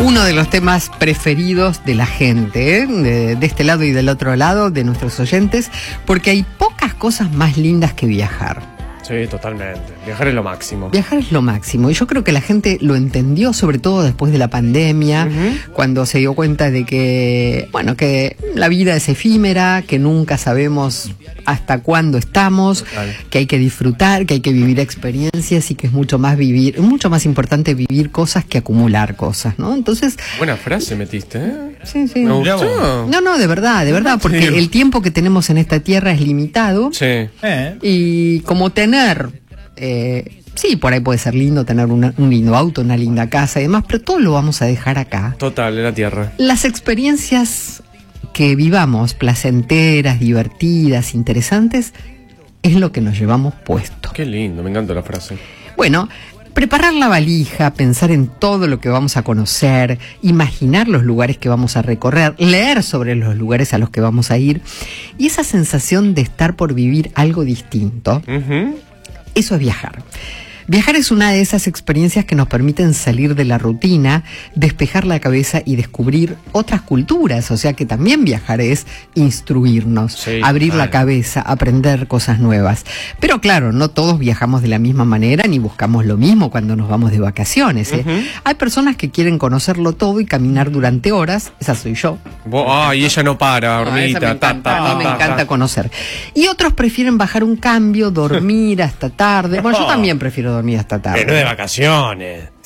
Uno de los temas preferidos de la gente, ¿eh? De este lado y del otro lado, de nuestros oyentes, porque hay pocas cosas más lindas que viajar. Sí, totalmente. Viajar es lo máximo. Viajar es lo máximo. Y yo creo que la gente lo entendió, sobre todo después de la pandemia, cuando se dio cuenta de que, bueno, que la vida es efímera, que nunca sabemos hasta cuándo estamos, que hay que disfrutar, que hay que vivir experiencias y que es mucho más importante vivir cosas que acumular cosas, ¿no? Entonces... Buena frase metiste, ¿eh? Sí, sí. Me gustó. No, de verdad, porque el tiempo que tenemos en esta tierra es limitado. Sí. Y como tener, sí, por ahí puede ser lindo tener un lindo auto, una linda casa y demás, pero todo lo vamos a dejar acá. Total, en la tierra. Las experiencias que vivamos, placenteras, divertidas, interesantes, es lo que nos llevamos puesto. Qué lindo, me encanta la frase. Bueno, preparar la valija, pensar en todo lo que vamos a conocer, imaginar los lugares que vamos a recorrer, leer sobre los lugares a los que vamos a ir, y esa sensación de estar por vivir algo distinto, eso es viajar. Viajar es una de esas experiencias que nos permiten salir de la rutina, despejar la cabeza y descubrir otras culturas. O sea que también viajar es instruirnos, sí, abrir la cabeza, aprender cosas nuevas. Pero claro, no todos viajamos de la misma manera ni buscamos lo mismo cuando nos vamos de vacaciones, ¿eh? Hay personas que quieren conocerlo todo y caminar durante horas. Esa soy yo. Y ella no para, hormiguita. A mí me encanta conocer. Y otros prefieren bajar un cambio, dormir hasta tarde. Bueno, yo también prefiero dormir hasta tarde. Pero de vacaciones.